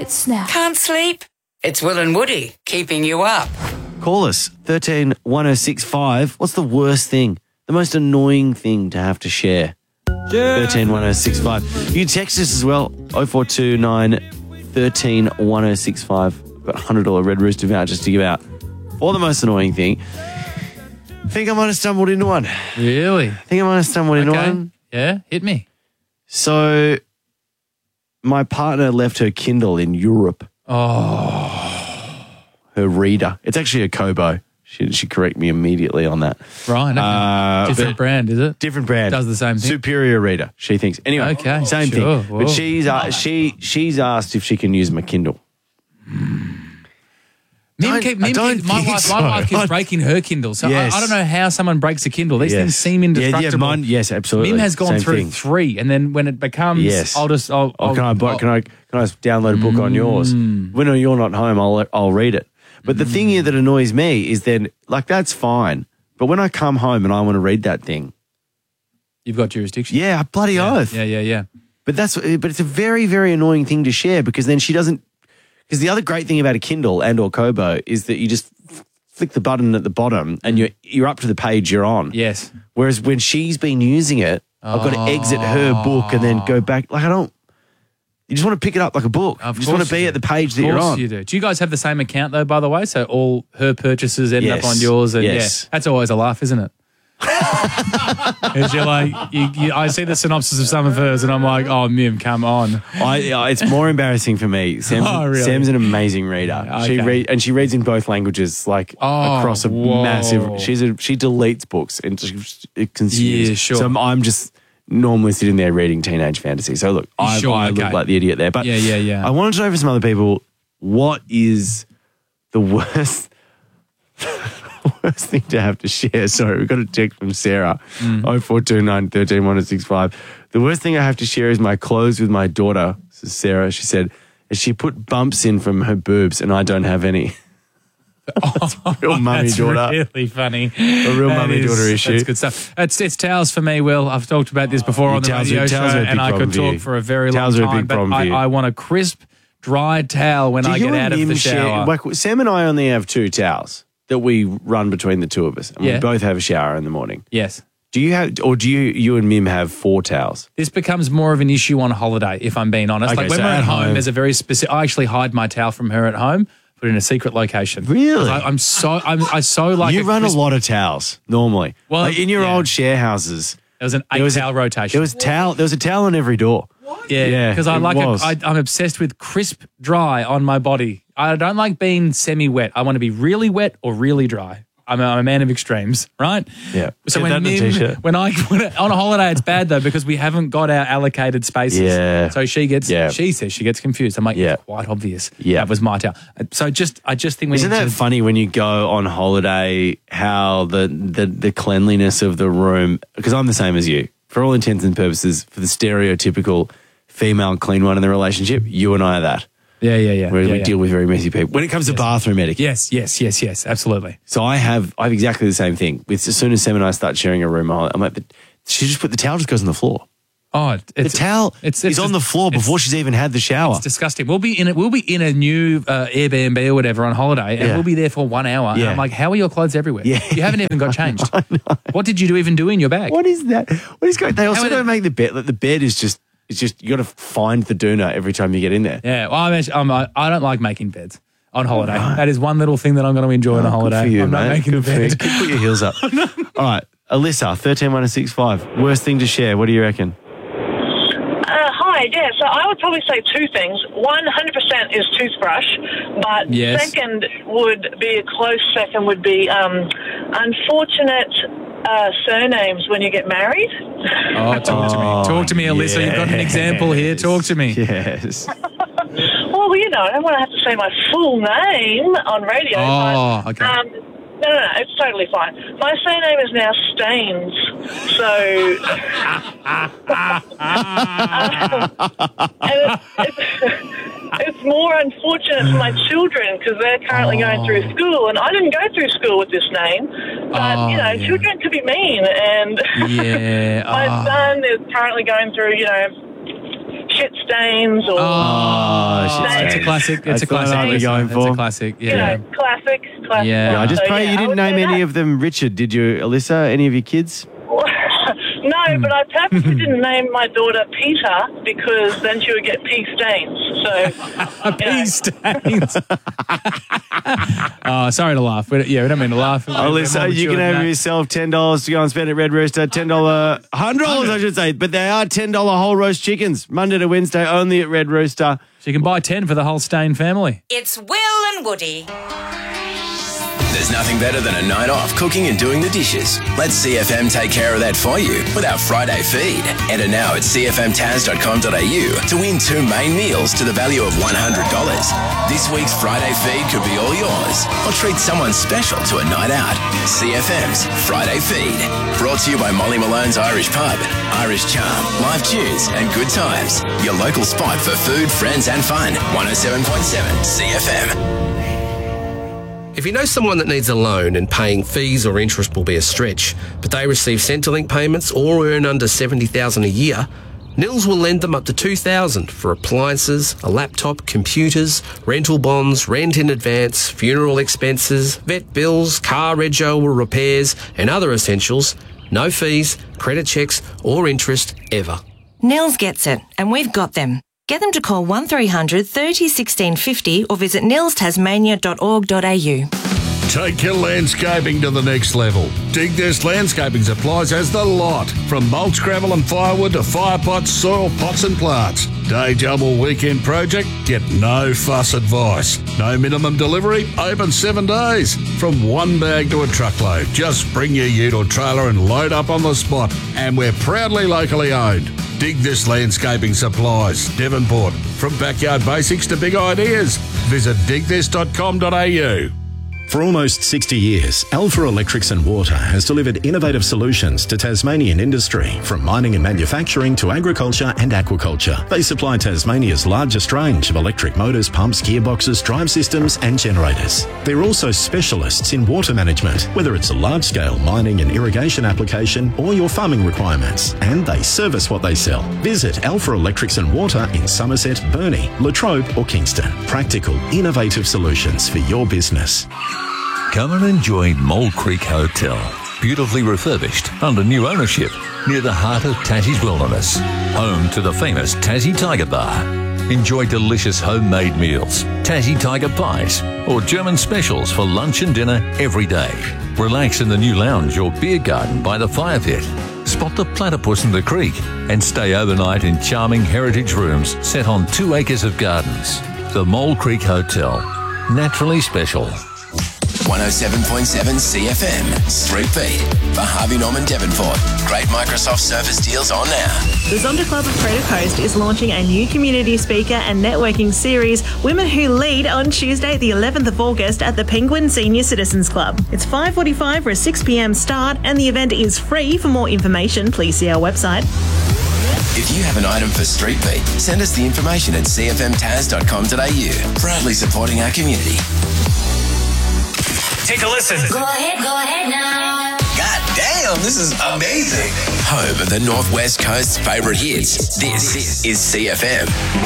Snap. Can't sleep? It's Will and Woody keeping you up. Call us, 13 1065. What's the worst thing, the most annoying thing to have to share? 13 1065. You can text us as well, 0429 13 1065. Got $100 Red Rooster vouchers to give out. For the most annoying thing, I think I might have stumbled into one. Really? I think I might have stumbled into one. Yeah, hit me. So, my partner left her Kindle in Europe. Oh. Her reader. It's actually a Kobo. She correct me immediately on that. Right. Okay. Different brand, is it? Different brand. Does the same thing. Superior reader, she thinks. Anyway, Okay, same sure. thing. Whoa. But she's asked if she can use my Kindle. My think wife so. keeps breaking her Kindle, so Yes. I don't know how someone breaks a Kindle. These Yes. things seem indestructible. Yeah, mine, yes, absolutely. Mim has gone Same through thing. 3, and then when it becomes, Yes. I'll Can I download a book on yours? When you're not home, I'll read it. But the thing here that annoys me is then, like, that's fine. But when I come home and I want to read that thing, You've got jurisdiction. yeah, bloody oath. Yeah. But it's a very, very annoying thing to share because then she doesn't. Because the other great thing about a Kindle and or Kobo is that you just flick the button at the bottom and you're up to the page you're on. Yes. Whereas when she's been using it, I've got to exit her book and then go back. Like, you just want to pick it up like a book. Of You just want course to be you at the do. page that Of you're course on. you do. Do you guys have the same account though, by the way? So all her purchases end Yes. up on yours. And Yes. yeah, that's always a laugh, isn't it? Because you're like, I see the synopsis of some of hers and I'm like, oh, Mim, come on. It's more embarrassing for me. Really? Sam's an amazing reader. Okay. She reads in both languages, like across a whoa. massive. She deletes books and it consumes. Yeah, sure. So I'm just normally sitting there reading teenage fantasy. So look, I look like the idiot there. But Yeah. I wanted to know for some other people, what is the worst thing to have to share? Sorry, we've got a text from Sarah, 0429 13 1065. The worst thing I have to share is my clothes with my daughter. This is Sarah. She said, she put bumps in from her boobs and I don't have any. Real mummy daughter. That's really funny. A real mummy daughter issue. That's good stuff. It's towels for me, Will. I've talked about this before on the radio show, and I could talk for a very long Towels are a time. big problem But for you. I want a crisp, dry towel when I get out of the shower. Like, Sam and I only have 2 towels that we run between the two of us, and we both have a shower in the morning. Yes. Do you and Mim have 4 towels? This becomes more of an issue on holiday, if I'm being honest. Okay, like when so we're at at home, home- there's a very specific. I actually hide my towel from her at home, put it in a secret location. Really? I so like. You run a lot of towels normally. Well, like in your yeah. old share houses. There was an 8 towel rotation. There was a towel on every door. Yeah, because it was. I'm obsessed with crisp, dry on my body. I don't like being semi-wet. I want to be really wet or really dry. I'm a man of extremes, right? Yeah. So Get when that in a t-shirt. when on a holiday, it's bad though because we haven't got our allocated spaces. Yeah. So she says she gets confused. I'm like, Yeah. it's quite obvious. Yeah. That was my towel. So I just think we Isn't need that to, funny when you go on holiday, how the cleanliness of the room, because I'm the same as you. For all intents and purposes, for the stereotypical female clean one in the relationship, you and I are that. Yeah. Where we deal with very messy people. When it comes to bathroom etiquette. Yes, absolutely. So I have exactly the same thing. As soon as Sam and I start sharing a room, I'm like, she just put the towel just goes on the floor. Oh, The towel is on the floor before she's even had the shower. It's disgusting. We'll be in a new Airbnb or whatever on holiday, and Yeah. we'll be there for 1 hour. And Yeah. I'm like, how are your clothes everywhere? Yeah. You haven't even got changed. What did you even do in your bag? What is that? What is going? They also How are don't they- make the bed. Like the bed is just. It's just you got to find the doona every time you get in there. Yeah, well, I don't like making beds on holiday. That is one little thing that I'm going to enjoy on a holiday. Good for you, I'm not mate. making Good the for you. bed. Put your heels up. All right, Alyssa, 131065. Worst thing to share. What do you reckon? Hi, yeah. So I would probably say 2 things. 100% is toothbrush, but Yes. second would be a close second would be unfortunate surnames when you get married. Oh, talk to me. Talk to me, Alyssa. You've got an example here. Talk to me. Yes. Well, I don't want to have to say my full name on radio. Oh, but, okay. No, it's totally fine. My surname is now Staines, so and it's more unfortunate for my children because they're currently going through school, and I didn't go through school with this name. But children could be mean, and Yeah. my son is currently going through shit stains or Oh, That's a classic. It's a That's what classic. I'd be going It's for. a classic. You Yeah. know, classic. Yeah. I just So, pray you I didn't would name say any that. of them Richard, did you, Alyssa? Any of your kids? No, but I purposely didn't name my daughter Peter because then she would get pea stains. So, Pea stains. Oh, sorry to laugh. We don't mean to laugh. We're more Alyssa, you mature can than have that. yourself $10 to go and spend at Red Rooster. $10, $100 I should say, but they are $10 whole roast chickens, Monday to Wednesday, only at Red Rooster. So you can buy 10 for the whole Stain family. It's Will and Woody. There's nothing better than a night off cooking and doing the dishes. Let CFM take care of that for you with our Friday feed. Enter now at cfmtaz.com.au to win 2 main meals to the value of $100. This week's Friday feed could be all yours, or treat someone special to a night out. CFM's Friday feed. Brought to you by Molly Malone's Irish Pub, Irish Charm, live tunes and good times. Your local spot for food, friends and fun. 107.7 CFM. If you know someone that needs a loan and paying fees or interest will be a stretch, but they receive Centrelink payments or earn under $70,000 a year, Nils will lend them up to $2,000 for appliances, a laptop, computers, rental bonds, rent in advance, funeral expenses, vet bills, car rego or repairs, and other essentials. No fees, credit checks, or interest ever. Nils gets it, and we've got them. Get them to call 1300 30 16 50 or visit nilstasmania.org.au. Take your landscaping to the next level. Dig This Landscaping Supplies has the lot. From mulch, gravel and firewood to fire pots, soil pots and plants. Day job or weekend project? Get no fuss advice. No minimum delivery? Open 7 days. From one bag to a truckload. Just bring your ute or trailer and load up on the spot. And we're proudly locally owned. Dig This Landscaping Supplies, Devonport. From backyard basics to big ideas. Visit digthis.com.au. For almost 60 years, Alpha Electrics and Water has delivered innovative solutions to Tasmanian industry, from mining and manufacturing to agriculture and aquaculture. They supply Tasmania's largest range of electric motors, pumps, gearboxes, drive systems and generators. They're also specialists in water management, whether it's a large-scale mining and irrigation application or your farming requirements, and they service what they sell. Visit Alpha Electrics and Water in Somerset, Burnie, Latrobe or Kingston. Practical, innovative solutions for your business. Come and enjoy Mole Creek Hotel. Beautifully refurbished under new ownership near the heart of Tassie's Wilderness. Home to the famous Tassie Tiger Bar. Enjoy delicious homemade meals, Tassie Tiger pies, or German specials for lunch and dinner every day. Relax in the new lounge or beer garden by the fire pit. Spot the platypus in the creek and stay overnight in charming heritage rooms set on 2 acres of gardens. The Mole Creek Hotel. Naturally special. 107.7 CFM, Street Beat, for Harvey Norman Devonport. Great Microsoft Surface deals on now. The Zonda Club of Crater Coast is launching a new community speaker and networking series, Women Who Lead, on Tuesday, the 11th of August at the Penguin Senior Citizens Club. It's 5:45 for a 6 p.m. start, and the event is free. For more information, please see our website. If you have an item for Street Beat, send us the information at cfmtaz.com.au. Proudly supporting our community. Take a listen. Go ahead now. God damn, this is amazing. Home of the Northwest Coast's favourite hits. This is CFM.